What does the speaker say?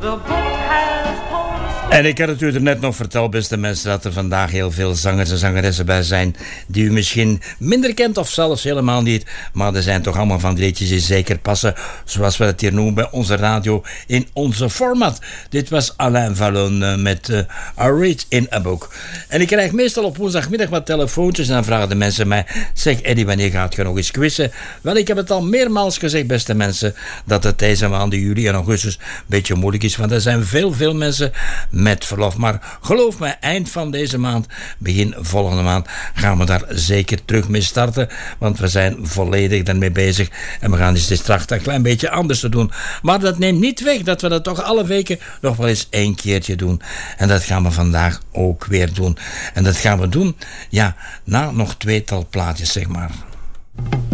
En ik had het u er net nog verteld, beste mensen, dat er vandaag heel veel zangers en zangeressen bij zijn die u misschien minder kent of zelfs helemaal niet. Maar er zijn toch allemaal van die liedjes die zeker passen, zoals we het hier noemen bij onze radio in onze format. Dit was Alain Vallon met I Read in a Book. En ik krijg meestal op woensdagmiddag wat telefoontjes en dan vragen de mensen mij: zeg Eddie, wanneer gaat je nog eens quizzen? Wel, ik heb het al meermaals gezegd, beste mensen, dat het deze maanden juli en augustus een beetje moeilijk is, want er zijn veel mensen met verlof. Maar geloof mij, eind van deze maand, begin volgende maand, gaan we daar zeker terug mee starten. Want we zijn volledig daarmee bezig. En we gaan dus straks een klein beetje anders te doen. Maar dat neemt niet weg dat we dat toch alle weken nog wel eens 1 keertje doen. En dat gaan we vandaag ook weer doen. En dat gaan we doen, ja, na nog 2-tal plaatjes, zeg maar.